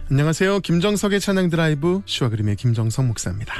안녕하세요. 김정석의 찬양 드라이브, 시와 그림의 김정석 목사입니다.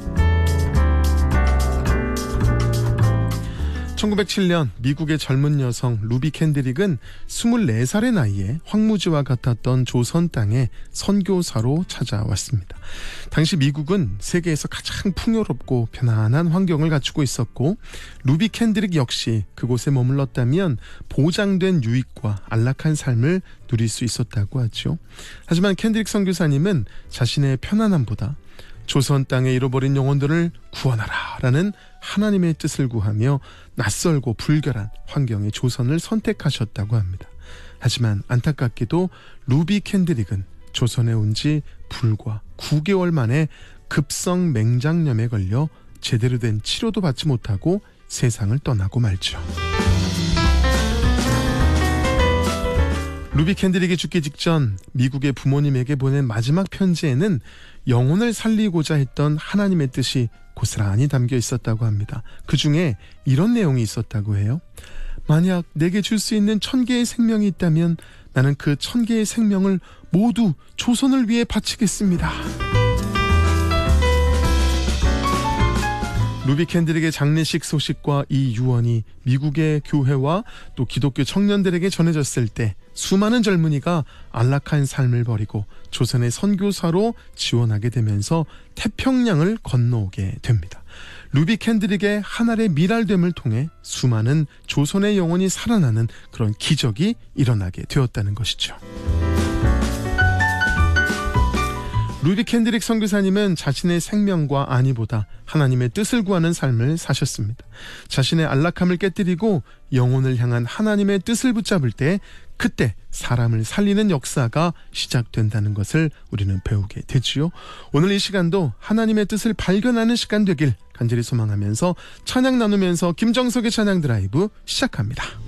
1907년 미국의 젊은 여성 루비 캔드릭은 24살의 나이에 황무지와 같았던 조선 땅에 선교사로 찾아왔습니다. 당시 미국은 세계에서 가장 풍요롭고 편안한 환경을 갖추고 있었고, 루비 캔드릭 역시 그곳에 머물렀다면 보장된 유익과 안락한 삶을 누릴 수 있었다고 하죠. 하지만 캔드릭 선교사님은 자신의 편안함보다 조선 땅에 잃어버린 영혼들을 구원하라 라는 하나님의 뜻을 구하며 낯설고 불결한 환경의 조선을 선택하셨다고 합니다. 하지만 안타깝게도 루비 캔드릭은 조선에 온 지 불과 9개월 만에 급성 맹장염에 걸려 제대로 된 치료도 받지 못하고 세상을 떠나고 말죠. 루비 캔드릭이 죽기 직전 미국의 부모님에게 보낸 마지막 편지에는 영혼을 살리고자 했던 하나님의 뜻이 고스란히 담겨 있었다고 합니다. 그 중에 이런 내용이 있었다고 해요. 만약 내게 줄 수 있는 1000개의 생명이 있다면 나는 그 1000개의 생명을 모두 조선을 위해 바치겠습니다. 루비 캔드릭의 장례식 소식과 이 유언이 미국의 교회와 또 기독교 청년들에게 전해졌을 때 수많은 젊은이가 안락한 삶을 버리고 조선의 선교사로 지원하게 되면서 태평양을 건너오게 됩니다. 루비 캔드릭의 한 알의 밀알됨을 통해 수많은 조선의 영혼이 살아나는 그런 기적이 일어나게 되었다는 것이죠. 루비 캔드릭 선교사님은 자신의 생명과 안위보다 하나님의 뜻을 구하는 삶을 사셨습니다. 자신의 안락함을 깨뜨리고 영혼을 향한 하나님의 뜻을 붙잡을 때 그때 사람을 살리는 역사가 시작된다는 것을 우리는 배우게 되지요. 오늘 이 시간도 하나님의 뜻을 발견하는 시간 되길 간절히 소망하면서 찬양 나누면서 김정석의 찬양 드라이브 시작합니다.